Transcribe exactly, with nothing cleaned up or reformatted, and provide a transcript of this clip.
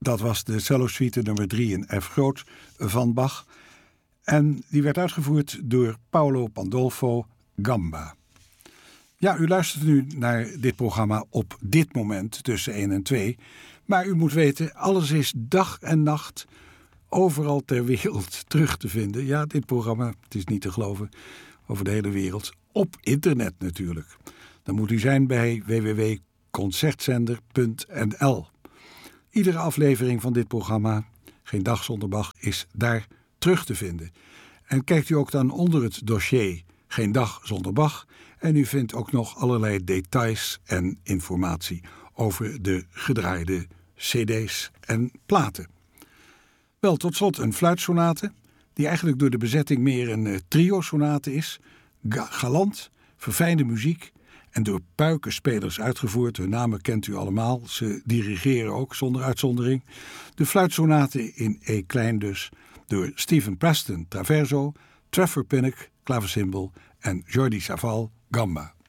Dat was de cello suite nummer drie in F groot van Bach. En die werd uitgevoerd door Paolo Pandolfo Gamba. Ja, u luistert nu naar dit programma op dit moment tussen één en twee. Maar u moet weten, alles is dag en nacht overal ter wereld terug te vinden. Ja, dit programma, het is niet te geloven, over de hele wereld. Op internet natuurlijk. Dan moet u zijn bij w w w punt concertzender punt n l. Iedere aflevering van dit programma, Geen Dag Zonder Bach, is daar terug te vinden. En kijkt u ook dan onder het dossier Geen Dag Zonder Bach en u vindt ook nog allerlei details en informatie over de gedraaide cd's en platen. Wel, tot slot een fluitsonate, die eigenlijk door de bezetting meer een uh, trio-sonate is. Ga- galant, verfijnde muziek en door puikenspelers uitgevoerd. Hun namen kent u allemaal, ze dirigeren ook zonder uitzondering. De fluitsonate in E klein dus, door Stephen Preston traverso, Trevor Pinnock klavecimbal en Jordi Savall gamba.